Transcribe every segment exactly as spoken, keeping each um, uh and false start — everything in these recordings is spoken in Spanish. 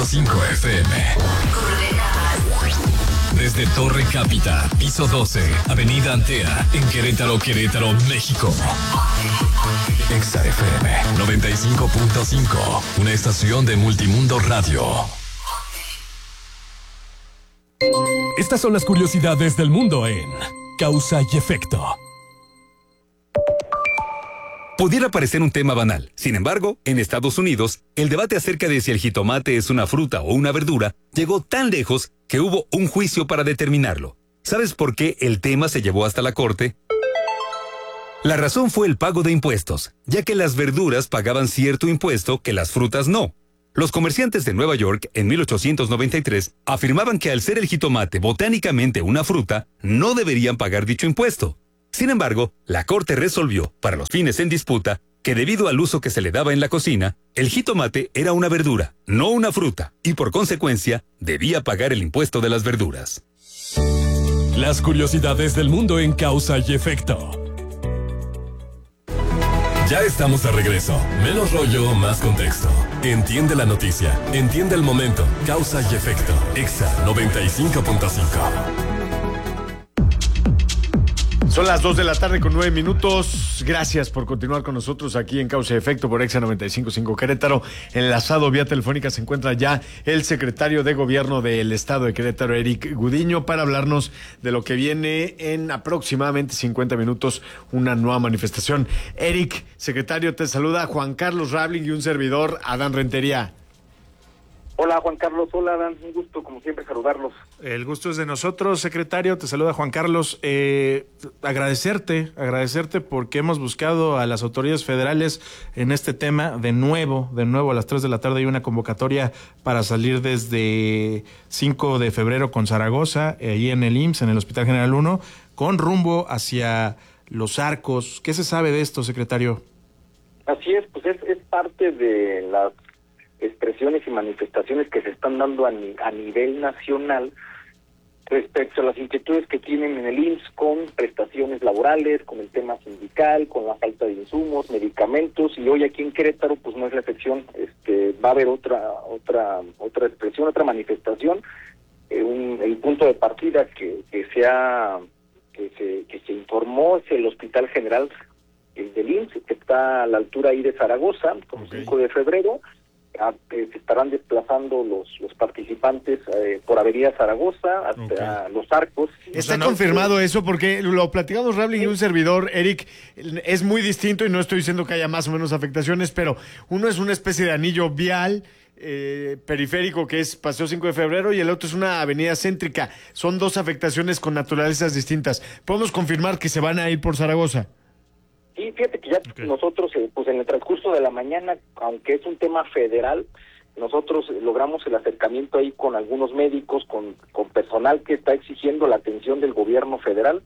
punto cinco F M. Desde Torre Cápita, piso doce, Avenida Antea, en Querétaro, Querétaro, México. Exa F M noventa y cinco punto cinco, una estación de Multimundo Radio. Estas son las curiosidades del mundo en Causa y Efecto. Pudiera parecer un tema banal. Sin embargo, en Estados Unidos, el debate acerca de si el jitomate es una fruta o una verdura llegó tan lejos que hubo un juicio para determinarlo. ¿Sabes por qué el tema se llevó hasta la corte? La razón fue el pago de impuestos, ya que las verduras pagaban cierto impuesto que las frutas no. Los comerciantes de Nueva York, en mil ochocientos noventa y tres, afirmaban que al ser el jitomate botánicamente una fruta, no deberían pagar dicho impuesto. Sin embargo, la Corte resolvió, para los fines en disputa, que debido al uso que se le daba en la cocina, el jitomate era una verdura, no una fruta, y por consecuencia, debía pagar el impuesto de las verduras. Las curiosidades del mundo en Causa y Efecto. Ya estamos de regreso. Menos rollo, más contexto. Entiende la noticia, entiende el momento. Causa y Efecto. Exa noventa y cinco punto cinco. Son las dos de la tarde con nueve minutos. Gracias por continuar con nosotros aquí en Causa y Efecto por Exa noventa y cinco punto cinco Querétaro. Enlazado vía telefónica se encuentra ya el secretario de Gobierno del Estado de Querétaro, Eric Gudiño, para hablarnos de lo que viene en aproximadamente cincuenta minutos, una nueva manifestación. Eric, secretario, te saluda Juan Carlos Rabling y un servidor, Adán Rentería. Hola Juan Carlos, hola Dan, un gusto como siempre saludarlos. El gusto es de nosotros, secretario, te saluda Juan Carlos. Eh, agradecerte, agradecerte porque hemos buscado a las autoridades federales en este tema de nuevo, de nuevo a las tres de la tarde hay una convocatoria para salir desde cinco de febrero con Zaragoza, eh, ahí en el I M S S, en el Hospital General uno, con rumbo hacia Los Arcos. ¿Qué se sabe de esto, secretario? Así es, pues es, es parte de las expresiones y manifestaciones que se están dando a, ni, a nivel nacional respecto a las inquietudes que tienen en el I M S S con prestaciones laborales, con el tema sindical, con la falta de insumos, medicamentos, y hoy aquí en Querétaro pues no es la excepción. Este, va a haber otra otra otra expresión, otra manifestación. Eh, un, el punto de partida que, que se ha que se que se informó es el Hospital General el del I M S S, que está a la altura ahí de Zaragoza, con okay. cinco de febrero. A, eh, se estarán desplazando los los participantes eh, por Avenida Zaragoza hasta okay. Los Arcos. ¿Está confirmado eso? Porque lo platicamos Rabling y un servidor, Eric, es muy distinto y no estoy diciendo que haya más o menos afectaciones, pero uno es una especie de anillo vial eh, periférico que es Paseo cinco de febrero y el otro es una avenida céntrica. Son dos afectaciones con naturalezas distintas. ¿Podemos confirmar que se van a ir por Zaragoza? Sí, fíjate que ya okay. nosotros, eh, pues en el transcurso de la mañana, aunque es un tema federal, nosotros logramos el acercamiento ahí con algunos médicos, con, con personal que está exigiendo la atención del gobierno federal,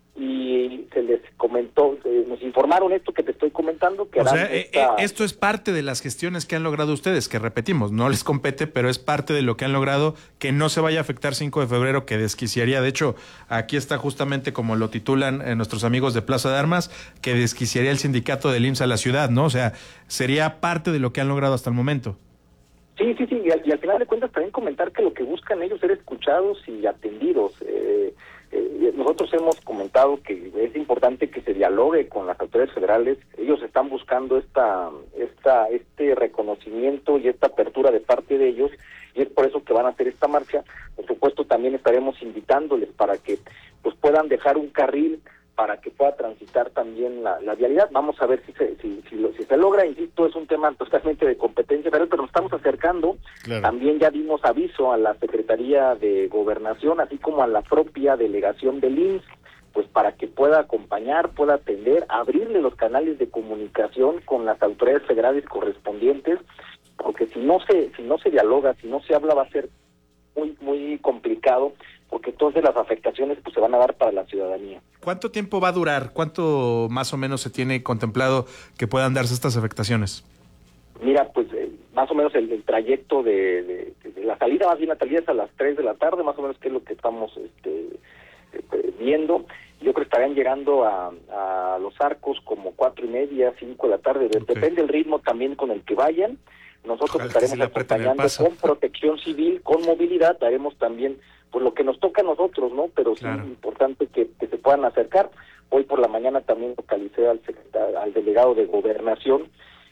y se les comentó, eh, nos informaron esto que te estoy comentando, que o harán sea, esta... eh, esto es parte de las gestiones que han logrado ustedes, que repetimos, no les compete, pero es parte de lo que han logrado, que no se vaya a afectar cinco de febrero, que desquiciaría, de hecho, aquí está justamente como lo titulan eh, nuestros amigos de Plaza de Armas, que desquiciaría el sindicato del I M S S a la ciudad, ¿no? O sea, sería parte de lo que han logrado hasta el momento. Sí, sí, sí, y al, y al final de cuentas también comentar que lo que buscan ellos es ser escuchados y atendidos. Eh, eh, nosotros hemos comentado que es importante que se dialogue con las autoridades federales. Ellos están buscando esta, esta, este reconocimiento y esta apertura de parte de ellos, y es por eso que van a hacer esta marcha. Por supuesto, también estaremos invitándoles para que pues puedan dejar un carril para que pueda transitar también la, la vialidad. Vamos a ver si se, si, si, lo, si se logra. Insisto, es un tema totalmente de competencia federal, pero nos estamos acercando. Claro. También ya dimos aviso a la Secretaría de Gobernación, así como a la propia delegación del I M S S, pues para que pueda acompañar, pueda atender, abrirle los canales de comunicación con las autoridades federales correspondientes, porque si no se, si no se dialoga, si no se habla, va a ser muy, muy complicado, porque entonces las afectaciones pues se van a dar para la ciudadanía. ¿Cuánto tiempo va a durar? ¿Cuánto más o menos se tiene contemplado que puedan darse estas afectaciones? Mira, pues eh, más o menos el, el trayecto de, de, de la salida, más bien la salida es a las tres de la tarde, más o menos que es lo que estamos este, eh, viendo. Yo creo que estarán llegando a, a Los Arcos como cuatro y media, cinco de la tarde, okay. Depende del ritmo también con el que vayan. Nosotros Ojalá estaremos que se le aprieten el acompañando paso. con protección civil, con movilidad, haremos también pues lo que nos toca a nosotros, ¿no? Pero Claro. sí es importante que, que se puedan acercar. Hoy por la mañana también localicé al secretario, al delegado de Gobernación,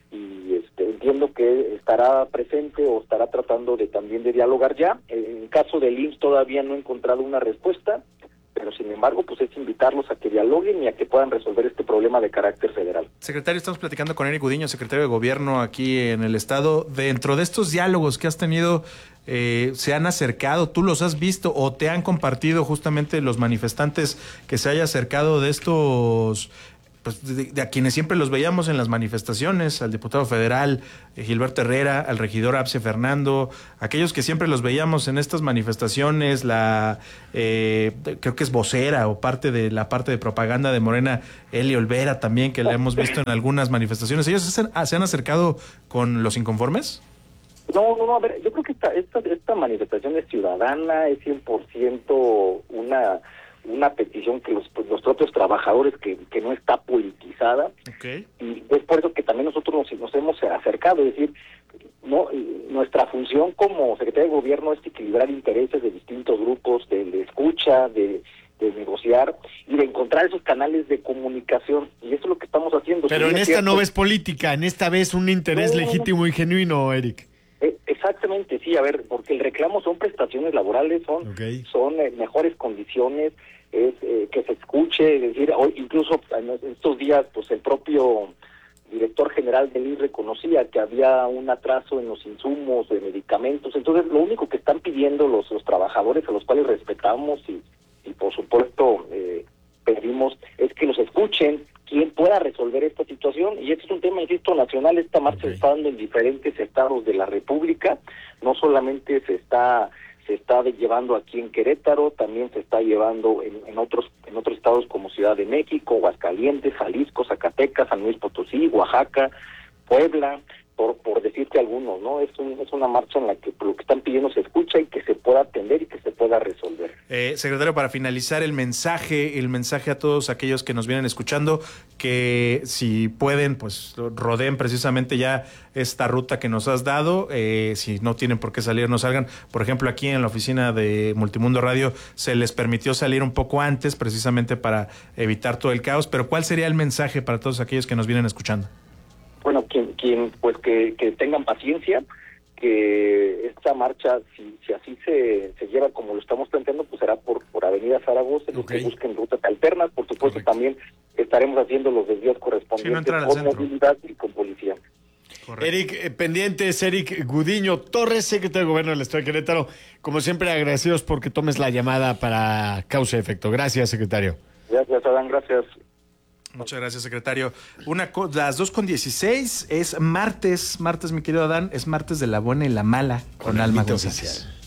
y este, entiendo que estará presente o estará tratando de también de dialogar ya. En el caso del I M S S todavía no he encontrado una respuesta, pero sin embargo pues es invitarlos a que dialoguen y a que puedan resolver este problema de carácter federal. Secretario, estamos platicando con Eric Gudiño, secretario de Gobierno aquí en el Estado. Dentro de estos diálogos que has tenido, eh, ¿se han acercado? ¿Tú los has visto o te han compartido justamente los manifestantes que se haya acercado de estos... Pues de, de a quienes siempre los veíamos en las manifestaciones, al diputado federal eh, Gilberto Herrera, al regidor Abse Fernando, aquellos que siempre los veíamos en estas manifestaciones, la eh, creo que es vocera o parte de la parte de propaganda de Morena, Eli Olvera también, que la hemos visto en algunas manifestaciones. ¿Ellos se han, se han acercado con los inconformes? No, no, no, a ver, yo creo que esta, esta, esta manifestación es ciudadana, es cien por ciento una... una petición que los, pues, los propios trabajadores, que, que no está politizada, Okay. y es por eso que también nosotros nos, nos hemos acercado, es decir, no nuestra función como Secretaría de Gobierno es equilibrar intereses de distintos grupos, de, de escucha, de, de negociar y de encontrar esos canales de comunicación, y eso es lo que estamos haciendo. Pero Si en es esta cierto, no ves política, en esta ves un interés No, no, no. legítimo y genuino, Eric. Eh, exactamente, sí, a ver, porque el reclamo son prestaciones laborales, son Okay. son eh, mejores condiciones, es eh, que se escuche, es decir, hoy incluso en estos días, pues el propio director general del I N S S reconocía que había un atraso en los insumos de medicamentos. Entonces, lo único que están pidiendo los, los trabajadores, a los cuales respetamos y, y por supuesto eh, pedimos, es que los escuchen, quien pueda resolver esta situación. Y este es un tema, insisto, nacional. Esta marcha Okay. se está dando en diferentes estados de la República, no solamente se está se está llevando aquí en Querétaro, también se está llevando en, en otros en otros estados como Ciudad de México, Aguascalientes, Jalisco, Zacatecas, San Luis Potosí, Oaxaca, Puebla, por por decirte algunos, ¿no? Es un, es una marcha en la que lo que están pidiendo se escucha y que se pueda atender y que se pueda resolver. Eh, secretario, para finalizar el mensaje, el mensaje a todos aquellos que nos vienen escuchando, que si pueden, pues rodeen precisamente ya esta ruta que nos has dado, eh, si no tienen por qué salir, no salgan. Por ejemplo, aquí en la oficina de Multimundo Radio se les permitió salir un poco antes, precisamente para evitar todo el caos, pero ¿cuál sería el mensaje para todos aquellos que nos vienen escuchando? Bueno, quien, quien pues que, que tengan paciencia, que esta marcha, si, si así se, se lleva como lo estamos planteando, pues será por, por Avenida Zaragoza, los Okay. que busquen rutas alternas. Por supuesto, Correcto. también estaremos haciendo los desvíos Sí, no correspondientes entrar al con centro. movilidad y con policía. Eric, eh, pendientes, Eric Gudiño Torres, secretario de Gobierno del Estado de Querétaro. Como siempre, agradecidos porque tomes la llamada para Causa y Efecto. Gracias, secretario. Gracias, Adán, gracias. Muchas gracias, secretario. Una co- las dos con dieciséis es martes, martes, mi querido Adán, es martes de la buena y la mala con, Con Alma Almita González. Oficial.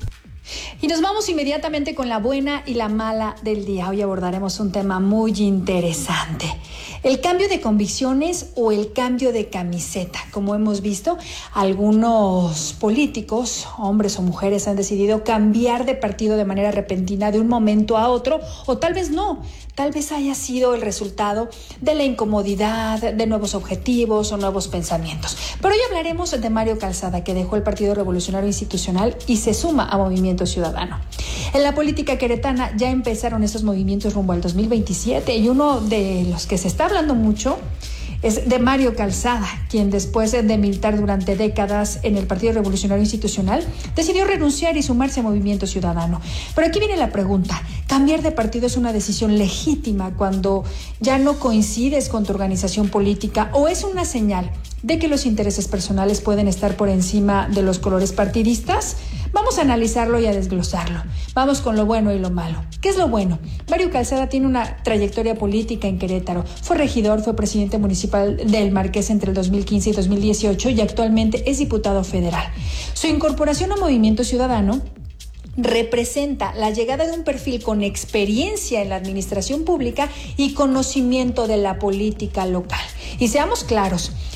Y nos vamos inmediatamente con la buena y la mala del día. Hoy abordaremos un tema muy interesante. El cambio de convicciones o el cambio de camiseta. Como hemos visto, algunos políticos, hombres o mujeres, han decidido cambiar de partido de manera repentina de un momento a otro, o tal vez no. Tal vez haya sido el resultado de la incomodidad, de nuevos objetivos o nuevos pensamientos. Pero hoy hablaremos de Mario Calzada, que dejó el Partido Revolucionario Institucional y se suma a Movimiento Ciudadano. En la política queretana ya empezaron estos movimientos rumbo al dos mil veintisiete y uno de los que se está hablando mucho es de Mario Calzada, quien después de militar durante décadas en el Partido Revolucionario Institucional, decidió renunciar y sumarse a Movimiento Ciudadano. Pero aquí viene la pregunta: ¿cambiar de partido es una decisión legítima cuando ya no coincides con tu organización política, o es una señal de que los intereses personales pueden estar por encima de los colores partidistas? Vamos a analizarlo y a desglosarlo. Vamos con lo bueno y lo malo. ¿Qué es lo bueno? Mario Calzada tiene una trayectoria política en Querétaro. Fue regidor, fue presidente municipal del Marqués entre el dos mil quince y dos mil dieciocho y actualmente es diputado federal. Su incorporación a Movimiento Ciudadano representa la llegada de un perfil con experiencia en la administración pública y conocimiento de la política local. Y seamos claros,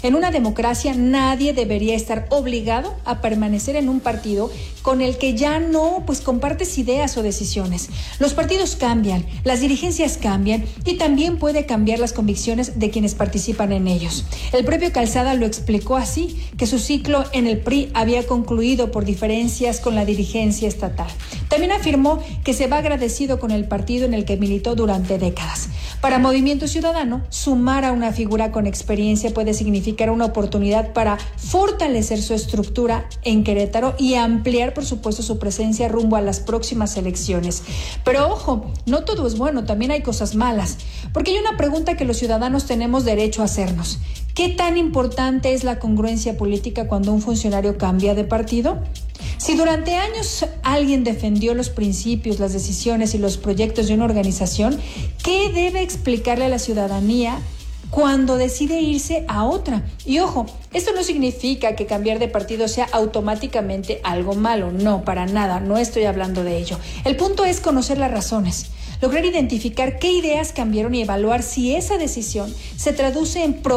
En una democracia nadie debería estar obligado a permanecer en un partido con el que ya no pues compartes ideas o decisiones. Los partidos cambian, las dirigencias cambian y también puede cambiar las convicciones de quienes participan en ellos. El propio Calzada lo explicó así, que su ciclo en el P R I había concluido por diferencias con la dirigencia estatal. También afirmó que se va agradecido con el partido en el que militó durante décadas. Para Movimiento Ciudadano, sumar a una figura con experiencia puede significar una oportunidad para fortalecer su estructura en Querétaro y ampliar, por supuesto, su presencia rumbo a las próximas elecciones. Pero ojo, no todo es bueno, también hay cosas malas, porque hay una pregunta que los ciudadanos tenemos derecho a hacernos. ¿Qué tan importante es la congruencia política cuando un funcionario cambia de partido? Si durante años alguien defendió los principios, las decisiones y los proyectos de una organización, ¿qué debe explicarle a la ciudadanía cuando decide irse a otra? Y ojo, esto no significa que cambiar de partido sea automáticamente algo malo, no, para nada, no estoy hablando de ello. El punto es conocer las razones, lograr identificar qué ideas cambiaron y evaluar si esa decisión se traduce en